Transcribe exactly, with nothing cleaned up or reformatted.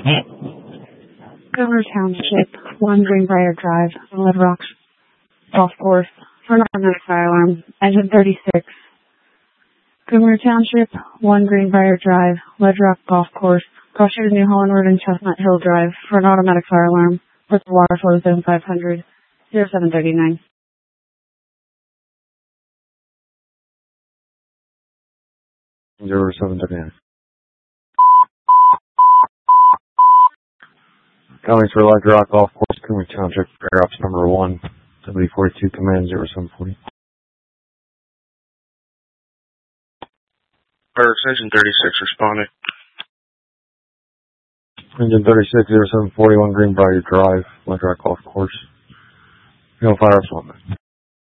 Governor Township, one Greenbrier Drive, Red Rocks Golf Course, for an automatic fire alarm, engine thirty-six. Governor Township, one Greenbrier Drive, Red Rock Golf Course, cross to New Holland Road and Chestnut Hill Drive, for an automatic fire alarm, with water flow zone five hundred, zero seven thirty-nine. zero seven thirty-nine. Coming for Red Rock Golf Course, Coomer Township, Air Ops number one, W forty-two, command zero seven forty. Or Engine thirty-six responding. Engine thirty-six, zero seven forty-one, Greenbrier Drive, Red Rock Golf Course. No fire response.